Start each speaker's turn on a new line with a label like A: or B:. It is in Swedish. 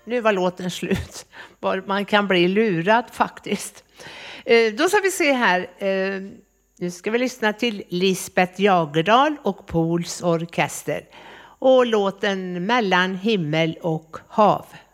A: nu var låten slut. Man kan bli lurad faktiskt. Då ska vi se här. Nu ska vi lyssna till Lisbeth Jagerdal och Pools orkester. Och låten Mellan himmel och hav.